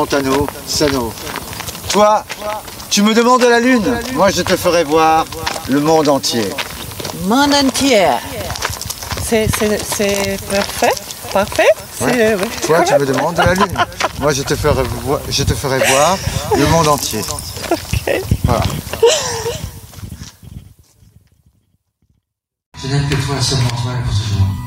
Pantano, Sano. Toi, tu me demandes la lune, moi je te ferai voir le monde entier. Monde entier. C'est parfait. Parfait. Ouais. Toi, tu me demandes la lune, moi je te ferai voir le monde entier. Ok. Voilà. Je n'aime que toi, seulement toi, pour ce jour.